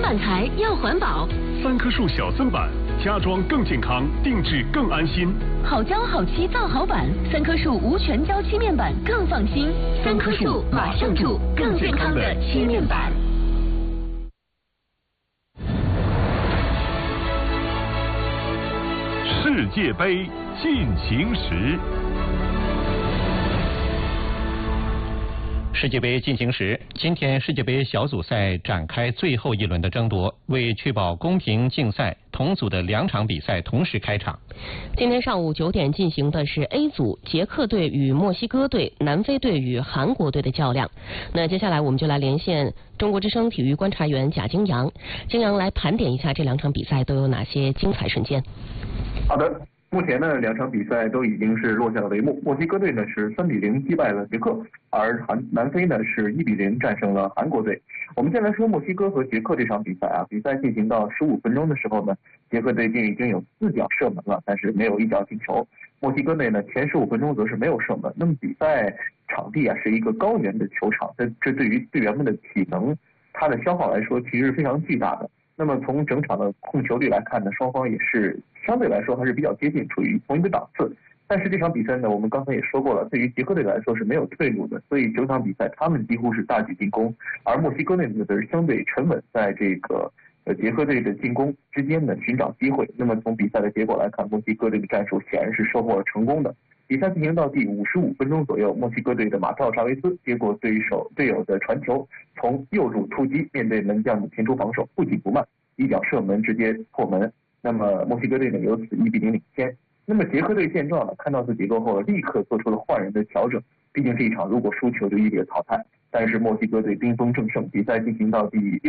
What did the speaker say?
板材要环保。 3棵树小森板，家装更健康，定制更安心。 好胶好漆造好板，3棵树无全胶漆面板更放心。3棵树马上住，更健康的漆面板。 世界杯进行时。世界杯进行时，今天世界杯小组赛展开最后一轮的争夺，为确保公平竞赛，同组的2场比赛同时开场。 今天上午9点进行的是 A 组捷克队与墨西哥队、南非队与韩国队的较量。那接下来我们就来连线中国之声体育观察员贾京阳，京阳来盘点一下这2场比赛都有哪些精彩瞬间。 好的。目前呢，2场比赛都已经是落下了帷幕。墨西哥队呢是3-0击败了捷克，而南非呢是1-0战胜了韩国队。我们先来说墨西哥和捷克这场比赛啊，比赛进行到15分钟的时候呢，捷克队就已经有4脚射门了，但是没有1脚进球。墨西哥队呢前15分钟则是没有射门。那么比赛场地啊是一个高原的球场，这对于队员们的体能，它的消耗来说其实是非常巨大的。那么从整场的控球率来看呢，双方也是相对来说还是比较接近，处于同一个档次。但是这场比赛呢，我们刚才也说过了，对于捷克队来说是没有退路的，所以整场比赛他们几乎是大举进攻，而墨西哥队呢则是相对沉稳，在这个捷克队的进攻之间呢寻找机会。那么从比赛的结果来看，墨西哥队的战术显然是收获了成功的。比赛进行到第55分钟左右，墨西哥队的马特奥查维斯接过队友的传球，从右路突击，面对门将的前出防守，不紧不慢，1脚射门直接破门。那么墨西哥队呢由此1-0领先。那么捷克队见状呢，看到自己落后了，立刻做出了换人的调整。毕竟这一场如果输球就一列淘汰。但是墨西哥队兵锋正盛，比赛进行到第